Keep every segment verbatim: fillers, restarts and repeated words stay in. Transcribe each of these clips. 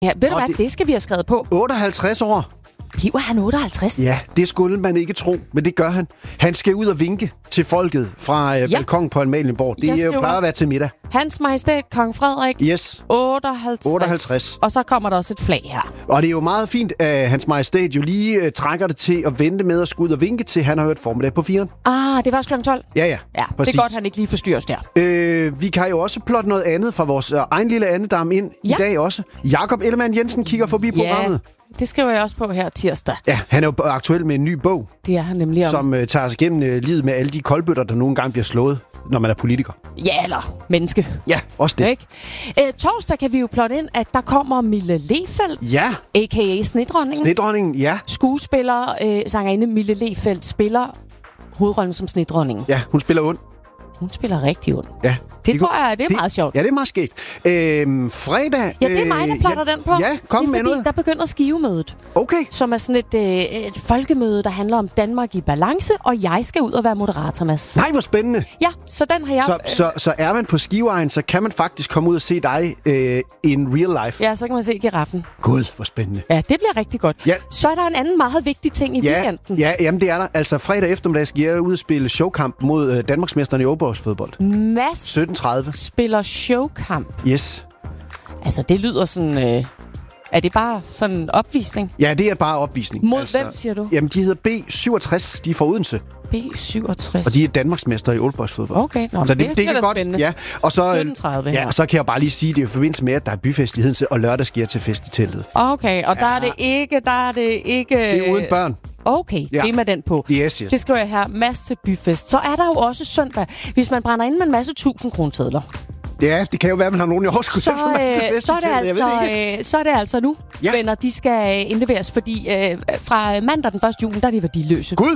Ja, ved du Og hvad, det- det skal vi have skrevet på. otteoghalvtreds år. Bliver han otteoghalvtreds? Ja, det skulle man ikke tro, men det gør han. Han skal ud og vinke til folket fra øh, Ja. balkongen på Amalienborg. Det Jeg er jo skriver- plejer at være til middag. Hans Majestæt, Kong Frederik, Yes. otteoghalvtreds. otteoghalvtreds. Og så kommer der også et flag her. Og det er jo meget fint, at Hans Majestæt jo lige øh, trækker det til at vente med at skulle ud og vinke til, han har hørt formiddag på firen. Ah, det var også klokken tolv. Ja, ja. Ja, præcis. det er godt, han ikke lige forstyrres der. Øh, vi kan jo også plotte noget andet fra vores øh, egen lille andedam ind Ja. i dag også. Jakob Ellemann Jensen kigger forbi programmet. det skriver jeg også på her tirsdag. Ja, han er jo aktuel med en ny bog, Det er han nemlig om. som øh, tager sig igennem øh, livet med alle de koldbøtter, der nogle gange bliver slået, når man er politiker. Ja, eller menneske. Ja, også det. Ikke? Æ, torsdag kan vi jo plotte ind, at der kommer Mille Lefeldt, Ja, a k a. Snedronningen. snedronningen, ja. Skuespiller, øh, sangerinde Mille Lefeldt spiller hovedrollen som Snedronningen. Ja, hun spiller ond. Hun spiller rigtig ond. Ja. Det tror jeg, det er meget sjovt. Ja, det er meget skægt. Øhm, fredag... Ja, det er mig, der plotter ja, den på. Ja, kom det er med fordi, noget. der begynder skivemødet, Okay. som er sådan et, øh, et folkemøde, der handler om Danmark i balance, og jeg skal ud og være moderator, Mads. Nej, hvor spændende. Ja, så den har jeg... Så, så, så er man på Skivejen, så kan man faktisk komme ud og se dig øh, in real life. Ja, så kan man se giraffen. Gud, hvor spændende. Ja, det bliver rigtig godt. Ja. Så er der en anden meget vigtig ting i Ja, weekenden. ja, jamen det er der. Altså fredag eftermiddag skal jeg ud og spille showkamp mod øh, Danmarksmesteren i Åbogsfodbold. Mads sytten tredive. spiller showkamp. Yes. Altså, det lyder sådan... Øh, er det bare sådan en opvisning? Ja, det er bare opvisning. Mod altså, hvem, siger du? Jamen, de hedder B syvogtres. De er fra Odense. B syvogtres. Og de er Danmarksmester i Åbogsfodbold. Okay, nå, Så det, det, det, det er kan da godt. spændende. Ja, og så sytten tredive ja, her. og så kan jeg bare lige sige, det er i forbindelse med, at der er byfest i Hedensted, og lørdag skal jeg til fest i teltet. Okay, og ja. der er det ikke... Der er det ikke... Det er uden børn. Okay, Ja. det er med den på. Yes, yes. Det skriver jeg her. Mads til byfest. Så er der jo også søndag, hvis man brænder ind med en masse tusind kroner. Ja, det kan jo være, at man har nogen i overskud Så, til at få med til øh, fest så, er i det teltet. Jeg ved det ikke. altså, øh, så er det altså nu, Ja. ja. venner, de skal øh, indleveres, fordi øh, fra mandag den første juni, der er de værdiløse. Gud!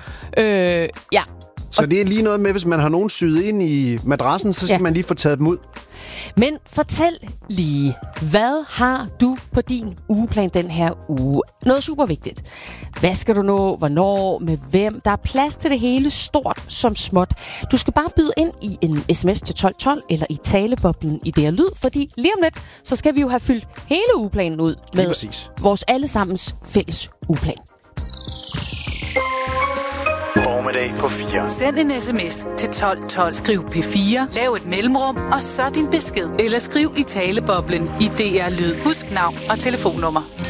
Øh, ja. Så det er lige noget med, hvis man har nogen syet ind i madrassen, så skal Ja. man lige få taget dem ud. Men fortæl lige, hvad har du på din ugeplan den her uge? Noget super vigtigt. Hvad skal du nå? Hvornår? Med hvem? Der er plads til det hele, stort som småt. Du skal bare byde ind i en sms til tolv tolv eller i taleboblen i det her lyd, fordi lige om lidt, så skal vi jo have fyldt hele ugeplanen ud med præcis. vores allesammens fælles ugeplan. Formiddag på fire. Send en sms til tolv tolv. Skriv P fire, lav et mellemrum, og så din besked. Eller skriv i taleboblen i D R Lyd. Husk navn og telefonnummer.